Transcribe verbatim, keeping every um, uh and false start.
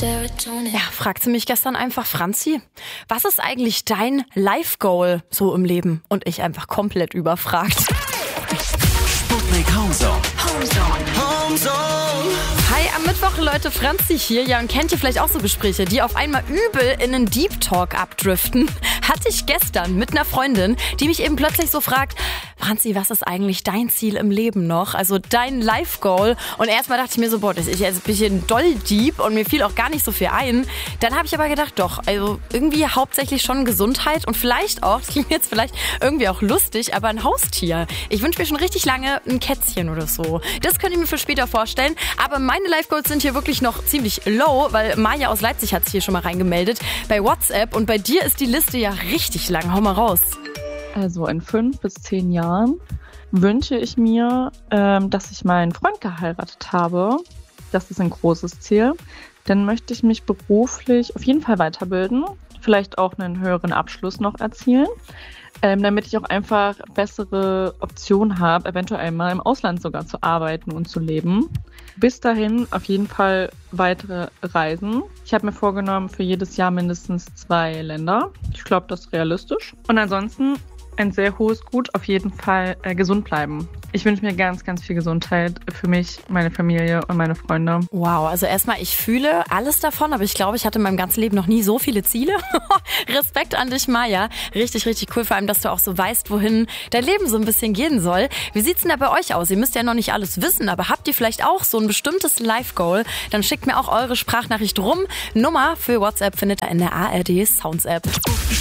Ja, fragte mich gestern einfach Franzi, was ist eigentlich dein Life-Goal so im Leben? Und ich einfach komplett überfragt. Sputnik Homezone. Homezone. Homezone. Hi, am Mittwoch, Leute, Franzi hier. Ja, und kennt ihr vielleicht auch so Gespräche, die auf einmal übel in einen Deep Talk abdriften? Hatte ich gestern mit einer Freundin, die mich eben plötzlich so fragt, Franzi, was ist eigentlich dein Ziel im Leben noch? Also dein Life-Goal. Und erstmal dachte ich mir so, boah, das ist jetzt ein bisschen doll deep und mir fiel auch gar nicht so viel ein. Dann habe ich aber gedacht, doch, also irgendwie hauptsächlich schon Gesundheit und vielleicht auch, das klingt jetzt vielleicht irgendwie auch lustig, aber ein Haustier. Ich wünsche mir schon richtig lange ein Kätzchen oder so. Das könnte ich mir für später vorstellen. Aber meine Life-Goals sind hier wirklich noch ziemlich low, weil Maja aus Leipzig hat sich hier schon mal reingemeldet bei WhatsApp. Und bei dir ist die Liste ja richtig lang. Hau mal raus. Also in fünf bis zehn Jahren wünsche ich mir, ähm, dass ich meinen Freund geheiratet habe. Das ist ein großes Ziel. Dann möchte ich mich beruflich auf jeden Fall weiterbilden, vielleicht auch einen höheren Abschluss noch erzielen, ähm, damit ich auch einfach bessere Optionen habe, eventuell mal im Ausland sogar zu arbeiten und zu leben. Bis dahin auf jeden Fall weitere Reisen. Ich habe mir vorgenommen, für jedes Jahr mindestens zwei Länder. Ich glaube, das ist realistisch. Und ansonsten ein sehr hohes Gut, auf jeden Fall äh, gesund bleiben. Ich wünsche mir ganz, ganz viel Gesundheit für mich, meine Familie und meine Freunde. Wow, also erstmal, ich fühle alles davon, aber ich glaube, ich hatte in meinem ganzen Leben noch nie so viele Ziele. Respekt an dich, Maja. Richtig, richtig cool, vor allem, dass du auch so weißt, wohin dein Leben so ein bisschen gehen soll. Wie sieht's denn da bei euch aus? Ihr müsst ja noch nicht alles wissen, aber habt ihr vielleicht auch so ein bestimmtes Life-Goal? Dann schickt mir auch eure Sprachnachricht rum. Nummer für WhatsApp findet ihr in der A R D Sounds App.